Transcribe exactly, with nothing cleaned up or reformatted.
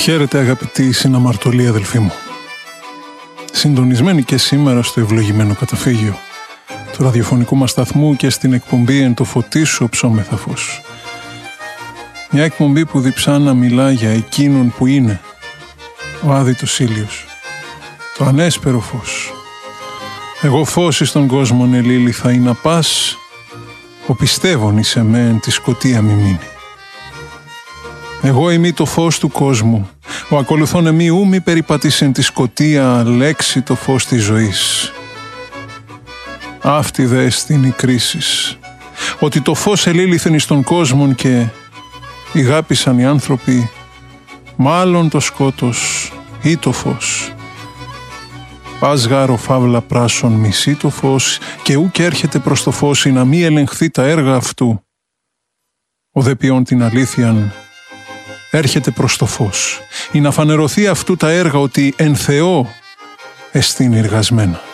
Χαίρετε αγαπητοί συναμαρτωλοί αδελφοί μου. Συντονισμένοι και σήμερα στο ευλογημένο καταφύγιο του ραδιοφωνικού μας σταθμού και στην εκπομπή «Εν το φωτί σου οψόμεθα φως». Μια εκπομπή που διψά να μιλά για εκείνον που είναι ο άδειτος ήλιος, το ανέσπερο φως. Εγώ φως εις τον κόσμον ελίλη θα είναι πας, ο πιστεύων εις εμέν τη σκοτία μη μείνει. Εγώ είμαι το φως του κόσμου, ο ακολουθών εμεί ου μη περιπατήσεν τη σκοτία, λέξει το φως της ζωής. Αυτή δε εστίν η κρίση, ότι το φως ελήλυθεν εις τον κόσμον και ηγάπησαν οι άνθρωποι, μάλλον το σκότος ή το φως. Πας γάρο φαύλα πράσον μισεί το φως και ούκ έρχεται προς το φως ή να μη ελεγχθεί τα έργα αυτού. Ο δε ποιόν την αλήθειαν έρχεται προς το φως ή να φανερωθεί αυτού τα έργα ότι εν Θεώ εστίν εργασμένα.